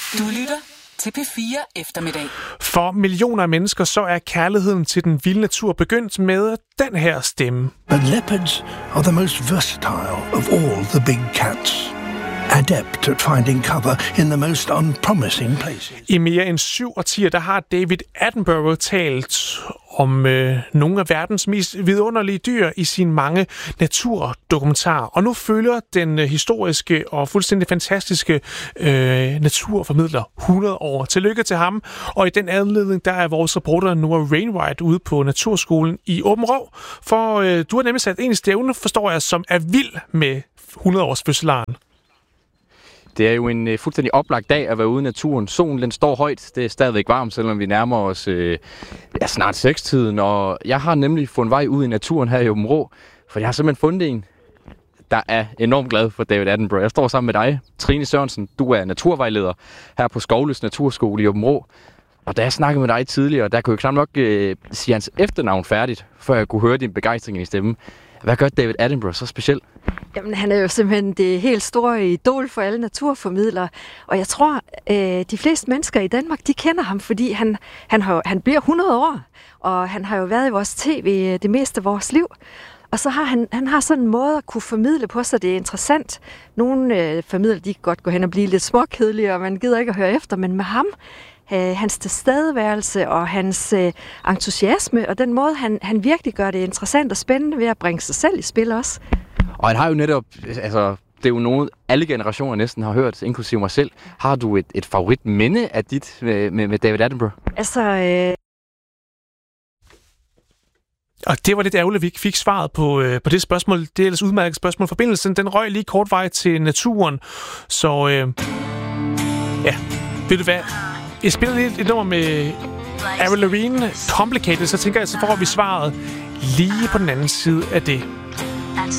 Du lytter til P4 Eftermiddag. For millioner af mennesker så er kærligheden til den vilde natur begyndt med den her stemme. But leopards are the most versatile of all the big cats. Adept at finding cover in the most unpromising places. I mere end 7 årtier, der har David Attenborough talt om nogle af verdens mest vidunderlige dyr i sine mange naturdokumentarer. Og nu følger den historiske og fuldstændig fantastiske naturformidler 100 år. Tillykke til ham. Og i den anledning, der er vores reporter Noah Rainwright ude på Naturskolen i Aabenraa. For du har nemlig sat en stævne, forstår jeg, som er vild med 100 års fødselaren. Det er jo en fuldstændig oplagt dag at være ude i naturen. Solen den står højt. Det er stadigvæk varmt, selvom vi nærmer os snart 6-tiden. Og jeg har nemlig fundet vej ud i naturen her i Aabenraa, for jeg har simpelthen fundet en, der er enormt glad for David Attenborough. Jeg står sammen med dig, Trine Sørensen. Du er naturvejleder her på Skovløs Naturskole i Aabenraa. Og da jeg snakkede med dig tidligere, der kunne jeg knap nok sige hans efternavn færdigt, før jeg kunne høre din begejstring i stemmen. Hvad gør David Attenborough så specielt? Jamen, han er jo simpelthen det helt store idol for alle naturformidlere. Og jeg tror, de fleste mennesker i Danmark, de kender ham, fordi han bliver 100 år. Og han har jo været i vores tv det meste af vores liv. Og så har han har sådan en måde at kunne formidle på, så det er interessant. Nogle formidler, de kan godt gå hen og blive lidt småkedelige, og man gider ikke at høre efter. Men med ham, hans tilstedeværelse og hans entusiasme, og den måde, han virkelig gør det interessant og spændende ved at bringe sig selv i spil også. Og han har jo netop, altså det er jo noget, alle generationer næsten har hørt, inklusive mig selv. Har du et favoritminde af dit med David Attenborough? Altså... Og det var lidt ærgerligt, at vi ikke fik svaret på det spørgsmål. Det er ellers udmærket spørgsmål. Forbindelsen, den røg lige kort vej til naturen. Så ja, ved du hvad? Jeg spiller lidt et nummer med Avril Lavigne, Complicated, så tænker jeg, så får vi svaret lige på den anden side af det.